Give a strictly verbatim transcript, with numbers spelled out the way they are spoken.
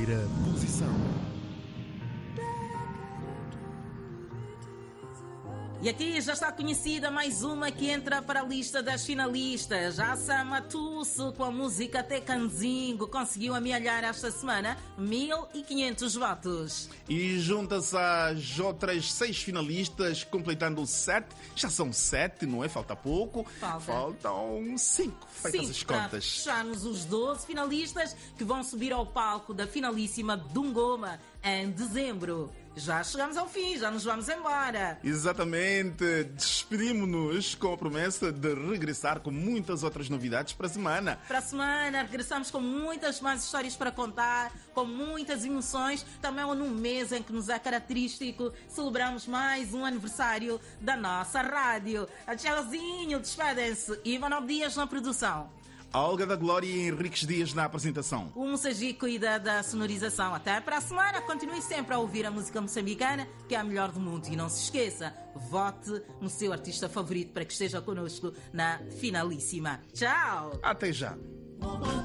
Primeira posição. E aqui já está conhecida mais uma que entra para a lista das finalistas. A Sama Tusso, com a música Tecanzingo, conseguiu amealhar esta semana mil e quinhentos votos. E junta-se às outras seis finalistas, completando sete. Já são sete, não é? Falta pouco. Falta. Faltam cinco, feitas Sim, as para contas. fecharmos os doze finalistas que vão subir ao palco da finalíssima Dungoma em dezembro. Já chegamos ao fim, já nos vamos embora. Exatamente. Despedimos-nos com a promessa de regressar com muitas outras novidades para a semana. Para a semana regressamos com muitas mais histórias para contar, com muitas emoções, também num mês em que nos é característico celebramos mais um aniversário da nossa rádio. Tchauzinho, despedem-se. Ivanov Dias na produção. Olga da Glória e Henriques Dias na apresentação. O Moçambique cuida da sonorização. Até para a semana. Continue sempre a ouvir a música moçambicana, que é a melhor do mundo. E não se esqueça, vote no seu artista favorito para que esteja connosco na finalíssima. Tchau! Até já.